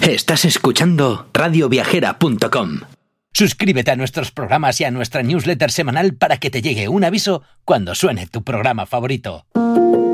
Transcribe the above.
Estás escuchando radioviajera.com. Suscríbete a nuestros programas y a nuestra newsletter semanal para que te llegue un aviso cuando suene tu programa favorito.